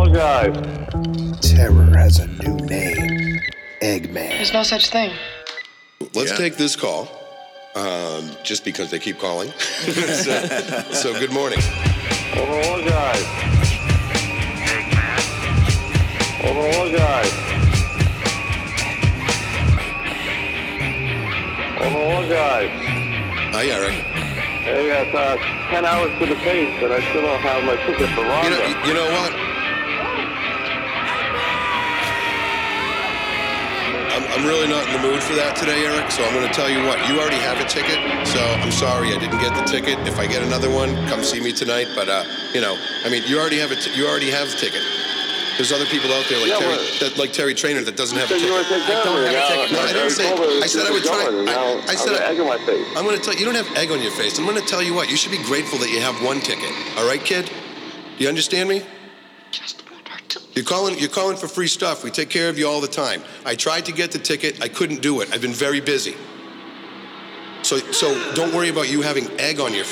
Oh, guys. Terror has a new name. Eggman. There's no such thing. Let's take this call, just because they keep calling. So good morning. Oh, guys. Oh, guys. Oh, guys. Hi, Eric. Hey, got 10 hours to the case, and I still don't have my ticket for Rhonda. You know what? I'm really not in the mood for that today, Eric, so I'm going to tell you what. You already have a ticket, so I'm sorry I didn't get the ticket. If I get another one, come see me tonight. But, you already have a ticket. There's other people out there like Terry Trainer that doesn't have a ticket. I don't have a ticket. No, I didn't say. I said I would try. I said egg on my face. I'm going to tell you. You don't have egg on your face. I'm going to tell you what. You should be grateful that you have one ticket. All right, kid? You understand me? You're calling for free stuff. We take care of you all the time. I tried to get the ticket. I couldn't do it. I've been very busy. So don't worry about you having egg on your face.